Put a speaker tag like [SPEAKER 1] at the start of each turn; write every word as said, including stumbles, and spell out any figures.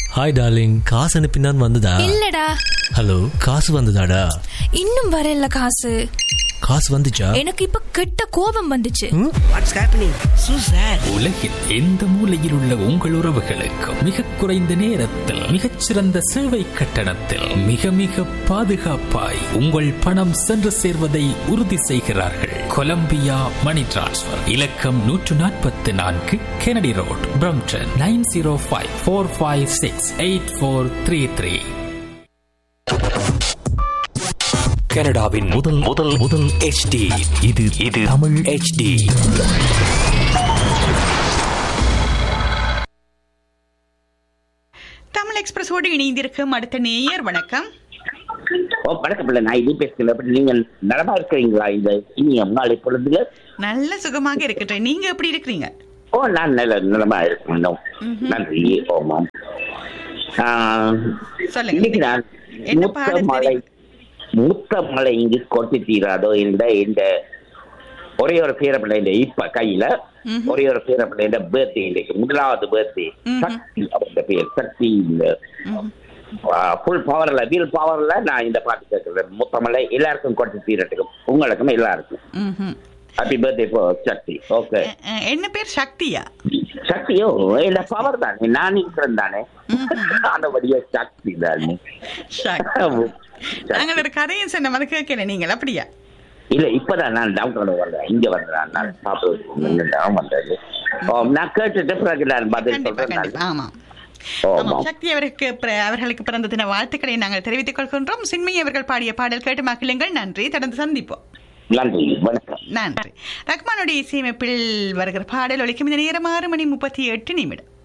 [SPEAKER 1] Hi darling, காசு அனுப்பினான் வந்ததா?
[SPEAKER 2] இல்லடா.
[SPEAKER 1] ஹலோ, காசு வந்ததாடா?
[SPEAKER 2] இன்னும் வரல காசு.
[SPEAKER 1] காசு வந்துச்சா?
[SPEAKER 2] எனக்கு இப்ப கெட்ட கோபம் வந்துச்சு.
[SPEAKER 3] What's happening so sad.
[SPEAKER 4] உலகில் எந்த மூலையில் உள்ள உங்கள் உறவுகளுக்கு மிக குறைந்த நேரத்தில் மிகச்சிறந்த சேவை கட்டணத்தில் மிக மிக பாதுகாப்பாய் உங்கள் பணம் சென்று சேர்வதை உறுதி செய்கிறார்கள். கொலம்பியா மணி டிரான்ஸ்ஃபர். இலக்கம் நூற்று நாற்பத்தி நான்கு Kennedy road, Brampton. Nine zero five four five six eight four three three. கனடாவின் முதல் முதல் முதல் எச் டி. இது இது தமிழ் எச் டி.
[SPEAKER 5] தமிழ் எக்ஸ்பிரஸோடு இணைந்திருக்கும் அடுத்த நேயர். வணக்கம்.
[SPEAKER 6] ஓ வணக்கம் பிள்ளை, நான் இது பேசுகிறேன். நீங்கள் நலமா இருக்கிறீங்களா? இந்த இனிய நாளை பொழுதுல
[SPEAKER 5] நல்ல சுகமாக இருக்கிறேன். நீங்க எப்படி இருக்கிறீங்க?
[SPEAKER 6] ஓ நான் நல்ல நலமா இருக்கணும், நன்றி. ஓமாம். இன்னைக்கு நான் முத்த மழை முத்த மழை இங்கு கொட்டி தீராதோ என்ற இந்த ஒரே ஒரு பேரப்பிள்ளை இப்ப கையில ஒரே ஒரு பேரப்பிள்ளை பர்த்டே இன்றைக்கு முதலாவது பர்த்டே. சக்தி அவருடைய பேர் சக்தி. ஃபுல் பவர்ல வீல் பவர்ல நான் இந்த பாட்டு கேட்கிறேன். முத்தமலை எல்லாருக்கும் கொட்டி தீரட்டுக்கும், உங்களுக்கும் எல்லாருக்கும் ஹாப்பி பர்த்டே சக்தி. ஓகே,
[SPEAKER 5] என்ன பேர்? சக்தியா?
[SPEAKER 6] சக்தியோ இல்ல பவர் தானே, நான் இருக்கிறேன் தானே, ஆனபடியா சக்தி தானே.
[SPEAKER 5] நாங்கள் ஒரு கதையும் சொன்ன மாதிரி கேட்கிறேன். நீங்கள் அப்படியா?
[SPEAKER 6] இல்ல இப்பதான் நான் டவுன்லோட வர்றேன், இங்க வர்றேன், நான் சாப்பிடுவேன் வந்தது. நான் கேட்டுட்டு பிறகு நான் பதில் சொல்றேன்.
[SPEAKER 5] ஆமா சக்தி அவருக்கு அவர்களுக்கு பிறந்த தின வாழ்த்துக்களை நாங்கள் தெரிவித்துக் கொள்கின்றோம். சின்மயி அவர்கள் பாடிய பாடல் கேட்டு மகிழுங்கள். நன்றி, தொடர்ந்து சந்திப்போம்.
[SPEAKER 6] நன்றி, வணக்கம்.
[SPEAKER 5] நன்றி. ரஹ்மானுடைய இசையமைப்பில் வருகிற பாடல் ஒலிக்கும். இந்த நேரம் ஆறு மணி முப்பத்தி எட்டு நிமிடம்.